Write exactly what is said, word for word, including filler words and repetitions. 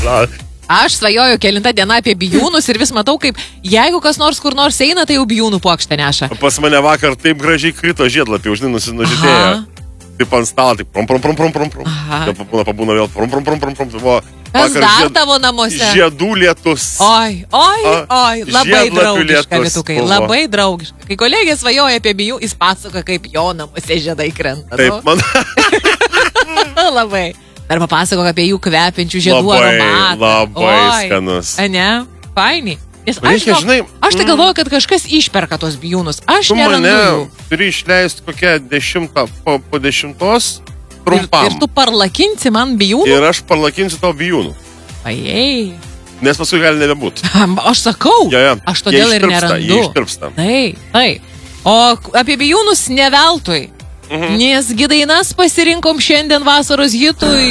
Aš svajoju kelintą dieną apie bijūnus ir vis matau, kaip jeigu kas nors kur nors eina, tai jau bijūnų puokštę neša. Pas mane vakar taip gražiai krito žiedlapį, užnai nusinužydėjo. Taip ant stalo, taip prom, prom, prom, prom, prom, prom. Pabūna, pabūna vėl, prom, prom, prom, prom, prom. Kas dar žied... tavo namuose? Žiedų lietus. Oi, oi, oi, labai draugiška, Vitukai, labai draugiška. Kai kolegė svajoja apie bijų, jis pasako, kaip jo namuose žiedai krenta. Taip, man. Labai. Dar papasako apie jų kvepiančių žiedų labai, aromatą. Labai oi, skanus. Ne, faini. Nes Reikia, aš, žinai, aš tai galvoju, kad kažkas išperka tos bijūnus. Aš tu nerandu mane jų. turi išleisti kokią dešimtą po, po dešimtos trumpam. Ir, ir tu parlakinsi man bijūnų? Ir aš parlakinsiu tau bijūnų. Ajei. Nes paskui gali nebebūti. Aš sakau, ja, ja. Aš todėl ir nerandu. Jie ištirpsta. Taip, taip. O apie bijūnus ne veltui. Mhm. Nes gi dainas pasirinkom šiandien vasaros hitui.